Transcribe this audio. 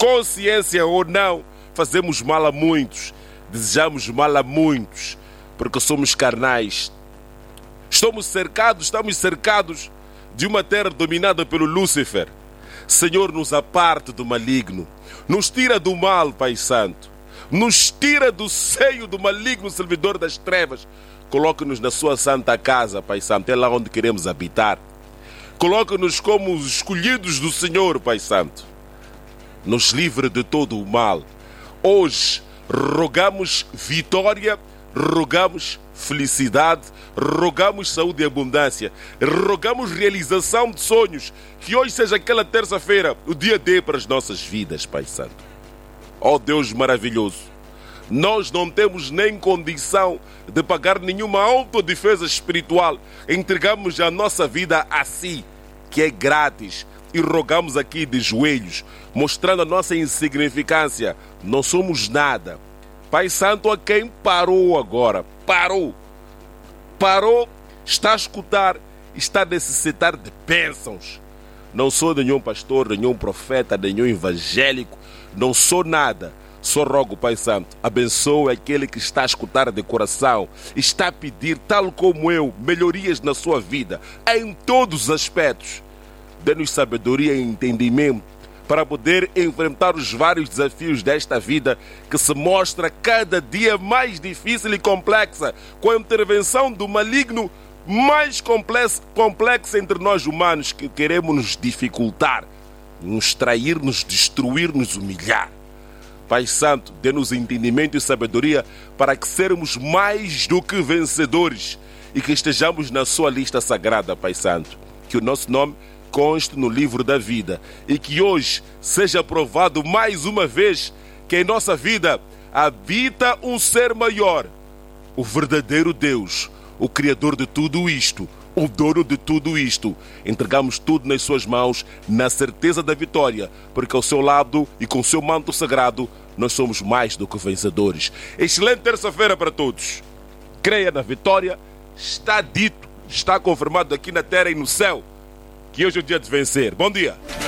consciência ou não, fazemos mal a muitos, desejamos mal a muitos, porque somos carnais. Estamos cercados de uma terra dominada pelo Lúcifer. Senhor, nos aparte do maligno, nos tira do mal, Pai Santo, nos tira do seio do maligno servidor das trevas. Coloque-nos na sua santa casa, Pai Santo, é lá onde queremos habitar. Coloque-nos como os escolhidos do Senhor, Pai Santo. Nos livre de todo o mal. Hoje rogamos vitória, rogamos felicidade, rogamos saúde e abundância, rogamos realização de sonhos. Que hoje seja aquela terça-feira, o dia D para as nossas vidas, Pai Santo. Ó Deus maravilhoso, nós não temos nem condição de pagar nenhuma autodefesa espiritual. Entregamos a nossa vida a Si, que é grátis, e rogamos aqui de joelhos, mostrando a nossa insignificância. Não somos nada. Pai Santo, a quem parou agora, parou, está a escutar, está a necessitar de bênçãos. Não sou nenhum pastor, nenhum profeta, nenhum evangélico, não sou nada. Só rogo, Pai Santo, abençoe aquele que está a escutar de coração, está a pedir, tal como eu, melhorias na sua vida, em todos os aspectos. Dê-nos sabedoria e entendimento para poder enfrentar os vários desafios desta vida que se mostra cada dia mais difícil e complexa, com a intervenção do maligno mais complexa entre nós humanos, que queremos nos dificultar, nos trair, nos destruir, nos humilhar. Pai Santo, dê-nos entendimento e sabedoria para que sermos mais do que vencedores e que estejamos na sua lista sagrada, Pai Santo. Que o nosso nome conste no livro da vida e que hoje seja provado mais uma vez que em nossa vida habita um ser maior, o verdadeiro Deus, o Criador de tudo isto, o dono de tudo isto. Entregamos tudo nas suas mãos, na certeza da vitória, porque ao seu lado e com o seu manto sagrado nós somos mais do que vencedores. Excelente terça-feira para todos. Creia na vitória, está dito, está confirmado aqui na terra e no céu, que hoje é o dia de vencer. Bom dia.